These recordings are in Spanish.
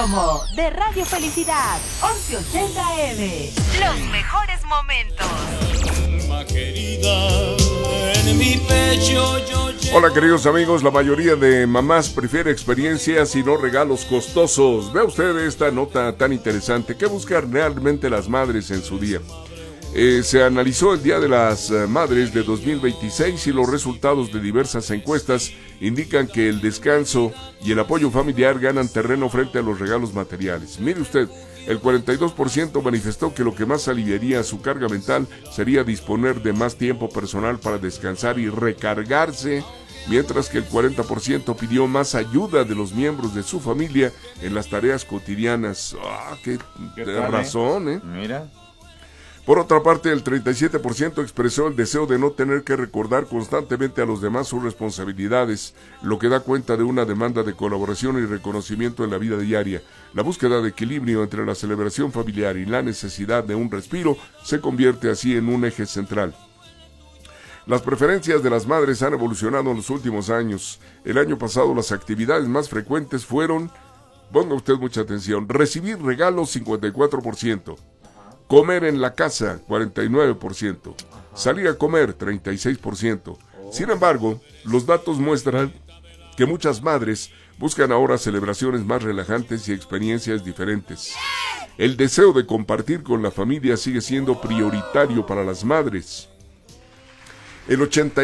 promo de Radio Felicidad 1180M. Los mejores momentos. Alma querida, en mi pecho yo llevo... Hola queridos amigos, la mayoría de mamás prefiere experiencias y no regalos costosos. Vea usted esta nota tan interesante. ¿Qué buscan realmente las madres en su día? Se analizó el Día de las Madres de 2026 y los resultados de diversas encuestas indican que el descanso y el apoyo familiar ganan terreno frente a los regalos materiales. Mire usted, el 42% manifestó que lo que más aliviaría su carga mental sería disponer de más tiempo personal para descansar y recargarse, mientras que el 40% pidió más ayuda de los miembros de su familia en las tareas cotidianas. ¡Qué razón, Mira. Por otra parte, el 37% expresó el deseo de no tener que recordar constantemente a los demás sus responsabilidades, lo que da cuenta de una demanda de colaboración y reconocimiento en la vida diaria. La búsqueda de equilibrio entre la celebración familiar y la necesidad de un respiro se convierte así en un eje central. Las preferencias de las madres han evolucionado en los últimos años. El año pasado las actividades más frecuentes fueron, ponga usted mucha atención, recibir regalos 54%. Comer en la casa, 49%. Salir a comer, 36%. Sin embargo, los datos muestran que muchas madres buscan ahora celebraciones más relajantes y experiencias diferentes. El deseo de compartir con la familia sigue siendo prioritario para las madres. El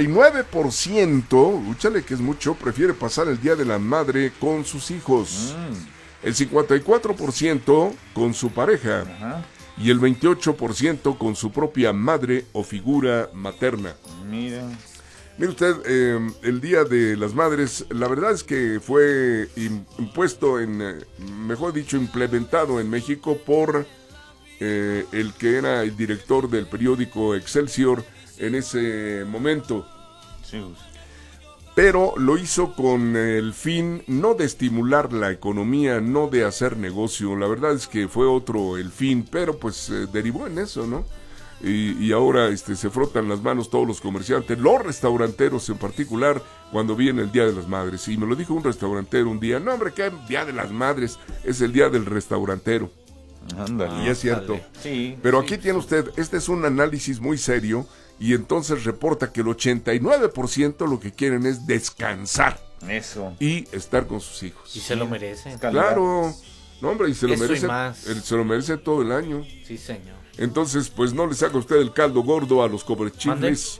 89%, úchale que es mucho, prefiere pasar el Día de la Madre con sus hijos. El 54% con su pareja. Y el 28% con su propia madre o figura materna. Mire usted, el Día de las Madres, la verdad es que fue impuesto mejor dicho, implementado en México por el que era el director del periódico Excelsior en ese momento. Sí. Pero lo hizo con el fin no de estimular la economía, no de hacer negocio. La verdad es que fue otro el fin, pero pues derivó en eso, ¿no? Y ahora se frotan las manos todos los comerciantes, los restauranteros en particular, cuando viene el Día de las Madres. Y me lo dijo un restaurantero un día, no hombre, ¿qué Día de las Madres? Es el Día del Restaurantero. Ándale. Y es cierto. Sí, pero aquí tiene usted, este es un análisis muy serio. Y entonces reporta que el 89% lo que quieren es descansar. Eso. Y estar con sus hijos. Y se lo merecen. Claro. No, hombre, y se lo Eso merece. y más. Se lo merece todo el año. Sí, señor. Entonces, pues no le saca usted el caldo gordo a los comerciantes,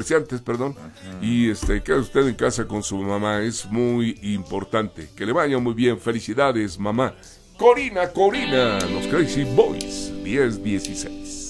y queda usted en casa con su mamá. Es muy importante. Que le vaya muy bien. Felicidades, mamá. Corina, los Crazy Boys, 10-16.